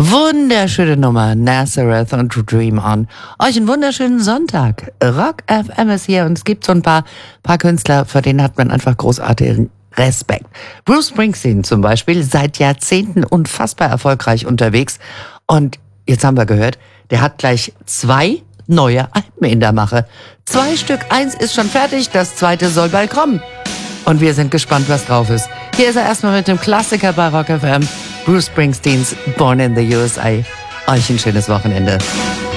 Wunderschöne Nummer, Nazareth und Dream On. Euch einen wunderschönen Sonntag. Rock FM ist hier und es gibt so ein paar Künstler, vor denen hat man einfach großartigen Respekt. Bruce Springsteen zum Beispiel, seit Jahrzehnten unfassbar erfolgreich unterwegs. Und jetzt haben wir gehört, der hat gleich 2 neue Alben in der Mache. 2 Stück, 1 ist schon fertig, das 2. soll bald kommen. Und wir sind gespannt, was drauf ist. Hier ist er erstmal mit dem Klassiker bei Rock FM, Bruce Springsteens Born in the USA. Euch ein schönes Wochenende.